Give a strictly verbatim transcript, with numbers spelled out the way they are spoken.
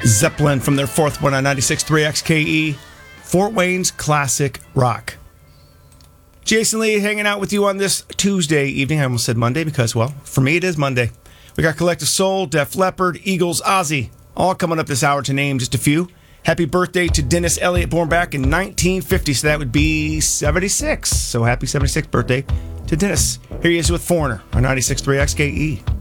Zeppelin from their fourth one on ninety-six point three X K E, Fort Wayne's classic rock. Jason Lee hanging out with you on this Tuesday evening. I almost said Monday because, well, for me it is Monday. We got Collective Soul, Def Leppard, Eagles, Ozzy, all coming up this hour to name just a few. Happy birthday to Dennis Elliott, born back in nineteen fifty, so that would be seventy-six. So happy seventy-sixth birthday to Dennis. Here he is with Foreigner on ninety-six point three X K E.